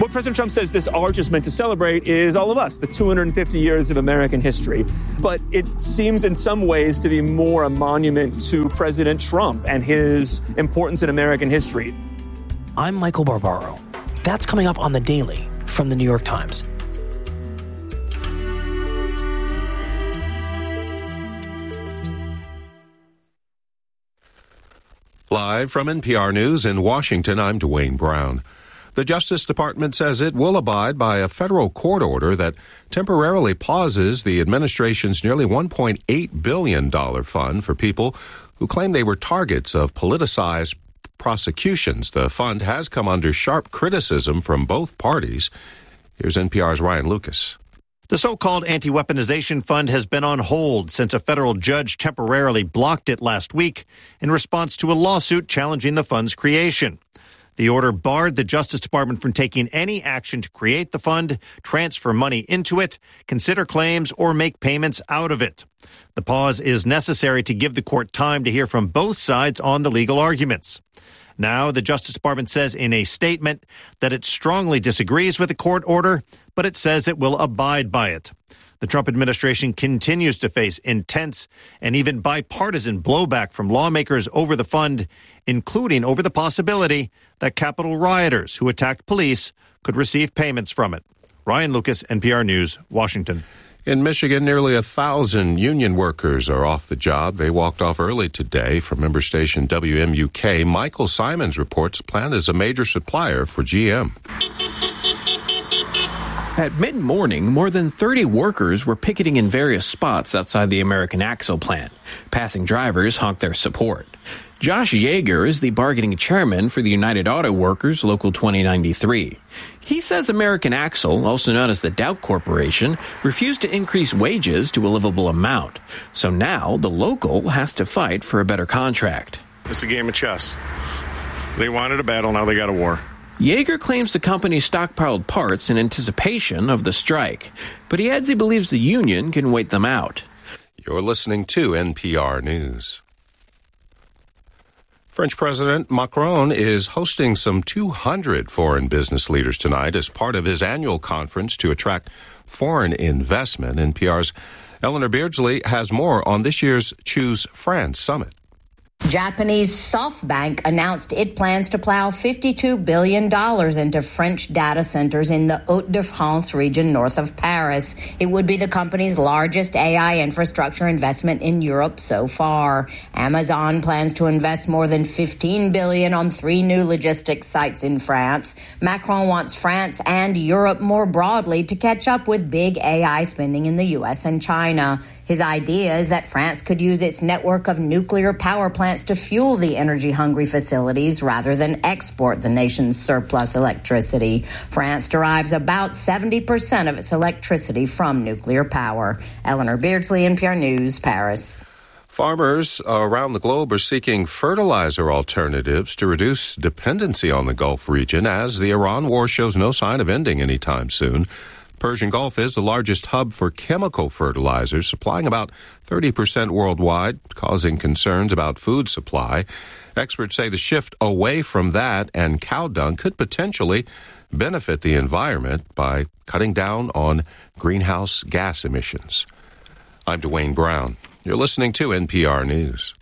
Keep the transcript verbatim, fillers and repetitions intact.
what President Trump says this arch is meant to celebrate is all of us, the two hundred fifty years of American history. But it seems in some ways to be more a monument to President Trump and his importance in American history. I'm Michael Barbaro. That's coming up on The Daily from The New York Times. Live from N P R News in Washington, I'm Dwayne Brown. The Justice Department says it will abide by a federal court order that temporarily pauses the administration's nearly one point eight billion dollars fund for people who claim they were targets of politicized prosecutions. The fund has come under sharp criticism from both parties. Here's N P R's Ryan Lucas. The so-called anti-weaponization fund has been on hold since a federal judge temporarily blocked it last week in response to a lawsuit challenging the fund's creation. The order barred the Justice Department from taking any action to create the fund, transfer money into it, consider claims, or make payments out of it. The pause is necessary to give the court time to hear from both sides on the legal arguments. Now, the Justice Department says in a statement that it strongly disagrees with the court order, but it says it will abide by it. The Trump administration continues to face intense and even bipartisan blowback from lawmakers over the fund, including over the possibility that Capitol rioters who attacked police could receive payments from it. Ryan Lucas, N P R News, Washington. In Michigan, nearly a thousand union workers are off the job. They walked off early today. From member station W M U K, Michael Simons reports the plant is a major supplier for G M. At mid-morning, more than thirty workers were picketing in various spots outside the American Axle plant. Passing drivers honked their support. Josh Yeager is the bargaining chairman for the United Auto Workers, Local twenty ninety-three. He says American Axle, also known as the Dow Corporation, refused to increase wages to a livable amount. So now the local has to fight for a better contract. It's a game of chess. They wanted a battle, now they got a war. Yeager claims the company stockpiled parts in anticipation of the strike, but he adds he believes the union can wait them out. You're listening to N P R News. French President Macron is hosting some two hundred foreign business leaders tonight as part of his annual conference to attract foreign investment. N P R's Eleanor Beardsley has more on this year's Choose France Summit. Japanese SoftBank announced it plans to plow fifty-two billion dollars into French data centers in the Hauts-de-France region north of Paris. It would be the company's largest A I infrastructure investment in Europe so far. Amazon plans to invest more than fifteen billion dollars on three new logistics sites in France. Macron wants France and Europe more broadly to catch up with big A I spending in the U S and China. His idea is that France could use its network of nuclear power plants to fuel the energy-hungry facilities rather than export the nation's surplus electricity. France derives about seventy percent of its electricity from nuclear power. Eleanor Beardsley, N P R News, Paris. Farmers around the globe are seeking fertilizer alternatives to reduce dependency on the Gulf region as the Iran war shows no sign of ending anytime soon. Persian Gulf is the largest hub for chemical fertilizers, supplying about thirty percent worldwide, causing concerns about food supply. Experts say the shift away from that and cow dung could potentially benefit the environment by cutting down on greenhouse gas emissions. I'm Dwayne Brown. You're listening to N P R News.